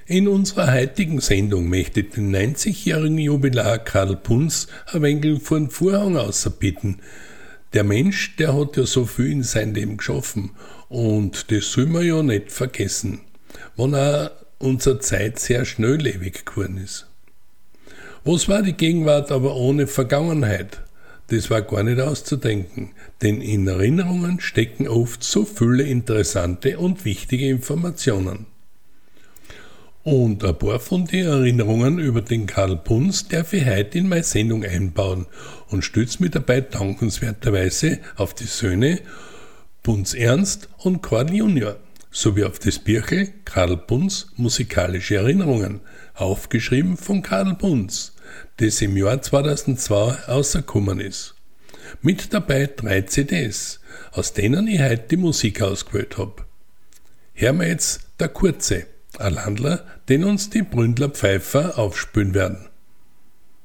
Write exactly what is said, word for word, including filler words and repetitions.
In unserer heutigen Sendung möchte ich den neunzigjährigen Jubilar Karl Punz ein wenig vor den Vorhang außerbitten. Der Mensch, der hat ja so viel in sein Leben geschaffen und das soll man ja nicht vergessen, wenn auch unsere Zeit sehr schnelllebig geworden ist. Was war die Gegenwart aber ohne Vergangenheit? Das war gar nicht auszudenken, denn in Erinnerungen stecken oft so viele interessante und wichtige Informationen. Und ein paar von den Erinnerungen über den Karl Punz darf ich heute in meine Sendung einbauen und stütze mich dabei dankenswerterweise auf die Söhne Punz Ernst und Karl Junior sowie auf das Birchel Karl Punz musikalische Erinnerungen, aufgeschrieben von Karl Punz, das im Jahr zweitausendzwei rausgekommen ist. Mit dabei drei C Ds, aus denen ich heute die Musik ausgewählt habe. Hören wir jetzt der Kurze, ein Landler, den uns die Bründler Pfeifer aufspülen werden.